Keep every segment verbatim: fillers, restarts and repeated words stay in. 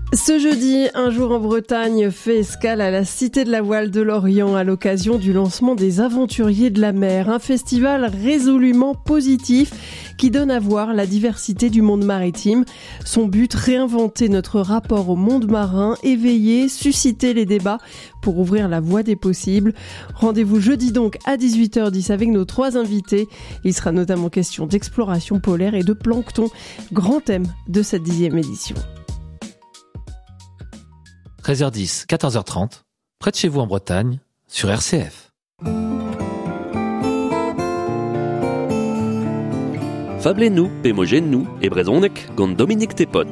Ce jeudi, Un jour en Bretagne fait escale à la Cité de la Voile de Lorient à l'occasion du lancement des Aventuriers de la Mer, un festival résolument positif qui donne à voir la diversité du monde maritime. Son but, réinventer notre rapport au monde marin, éveiller, susciter les débats pour ouvrir la voie des possibles. Rendez-vous jeudi donc à dix-huit heures dix avec nos trois invités. Il sera notamment question d'exploration polaire et de plancton, grand thème de cette dixième édition. treize heures dix, quatorze heures trente, près de chez vous en Bretagne, sur R C F. Fablez-nous, pémogène-nous, et brezonec, gant Dominique Tepot.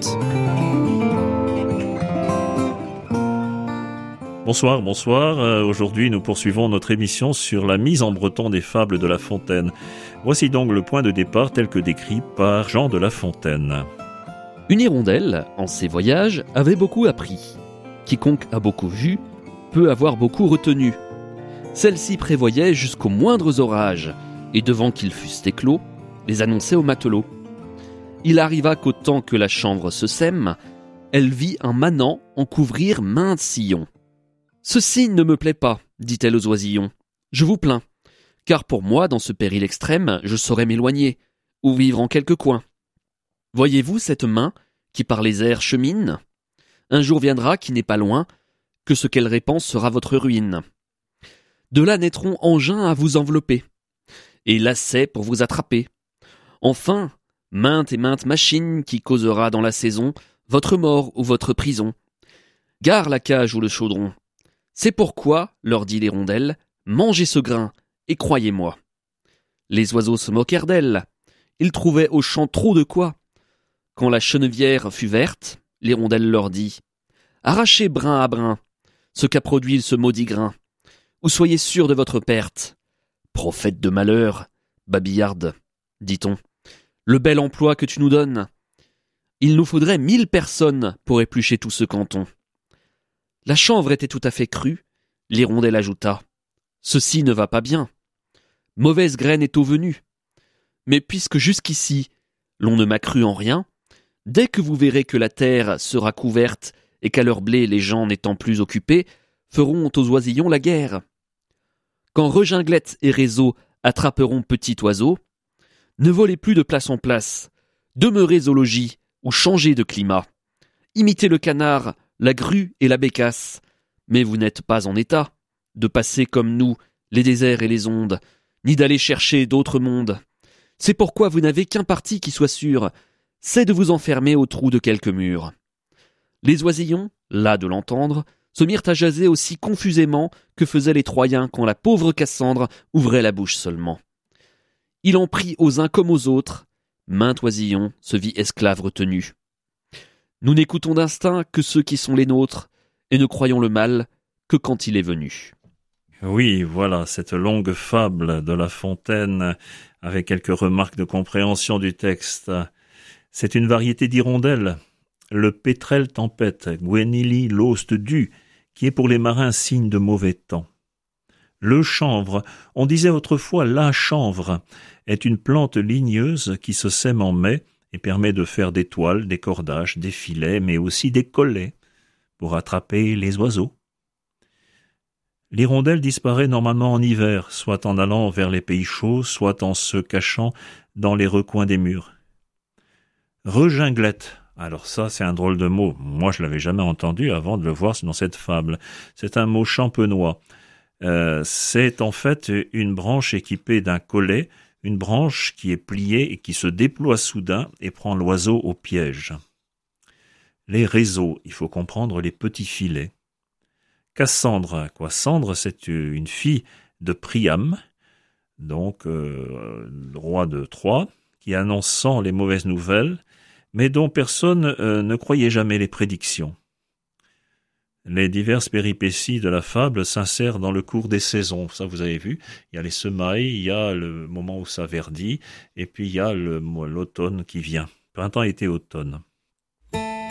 Bonsoir, bonsoir. Euh, aujourd'hui, nous poursuivons notre émission sur la mise en breton des fables de La Fontaine. Voici donc le point de départ tel que décrit par Jean de La Fontaine. Une hirondelle, en ses voyages, avait beaucoup appris. Quiconque a beaucoup vu peut avoir beaucoup retenu. Celle-ci prévoyait jusqu'aux moindres orages, et devant qu'ils fussent éclos, les annonçait aux matelots. Il arriva qu'au temps que la chanvre se sème, elle vit un manant en couvrir maints sillons. « Ceci ne me plaît pas, dit-elle aux oisillons. Je vous plains, car pour moi, dans ce péril extrême, je saurais m'éloigner, ou vivre en quelque coin. Voyez-vous cette main qui par les airs chemine ? Un jour viendra qui n'est pas loin, que ce qu'elle répand sera votre ruine. De là naîtront engins à vous envelopper, et lacets pour vous attraper. Enfin, maintes et maintes machines qui causera dans la saison votre mort ou votre prison. Gare la cage ou le chaudron. C'est pourquoi, leur dit l'hirondelle, mangez ce grain, et croyez-moi. Les oiseaux se moquèrent d'elle. Ils trouvaient au champ trop de quoi. Quand la chenevière fut verte, l'hirondelle leur dit « Arrachez brin à brin ce qu'a produit ce maudit grain, ou soyez sûrs de votre perte. Prophète de malheur, babillarde, dit-on, le bel emploi que tu nous donnes. Il nous faudrait mille personnes pour éplucher tout ce canton. » La chanvre était tout à fait crue. L'hirondelle ajouta « Ceci ne va pas bien. Mauvaise graine est au venu. Mais puisque jusqu'ici l'on ne m'a cru en rien, dès que vous verrez que la terre sera couverte et qu'à leur blé les gens n'étant plus occupés, feront aux oisillons la guerre. Quand reginglettes et réseaux attraperont petit oiseau, ne volez plus de place en place, demeurez au logis ou changez de climat. Imitez le canard, la grue et la bécasse, mais vous n'êtes pas en état de passer comme nous les déserts et les ondes, ni d'aller chercher d'autres mondes. C'est pourquoi vous n'avez qu'un parti qui soit sûr, c'est de vous enfermer au trou de quelques murs. » Les oisillons, las de l'entendre, se mirent à jaser aussi confusément que faisaient les Troyens quand la pauvre Cassandre ouvrait la bouche seulement. Il en prit aux uns comme aux autres, maint oisillon se vit esclave retenu. Nous n'écoutons d'instinct que ceux qui sont les nôtres, et ne croyons le mal que quand il est venu. Oui, voilà, cette longue fable de La Fontaine, avec quelques remarques de compréhension du texte. C'est une variété d'hirondelle, le pétrel tempête, Gwenili l'ost du, qui est pour les marins signe de mauvais temps. Le chanvre, on disait autrefois la chanvre, est une plante ligneuse qui se sème en mai et permet de faire des toiles, des cordages, des filets, mais aussi des collets pour attraper les oiseaux. L'hirondelle disparaît normalement en hiver, soit en allant vers les pays chauds, soit en se cachant dans les recoins des murs. Reginglettes. Alors ça, c'est un drôle de mot. Moi, je l'avais jamais entendu avant de le voir dans cette fable. C'est un mot champenois. Euh, c'est en fait une branche équipée d'un collet, une branche qui est pliée et qui se déploie soudain et prend l'oiseau au piège. Les réseaux, il faut comprendre les petits filets. Cassandre, quoi, Sandre, c'est une fille de Priam, donc euh, roi de Troie, qui annonçant les mauvaises nouvelles, mais dont personne euh, ne croyait jamais les prédictions. Les diverses péripéties de la fable s'insèrent dans le cours des saisons. Ça, vous avez vu, il y a les semailles, il y a le moment où ça verdit, et puis il y a le, l'automne qui vient. Printemps, été, automne.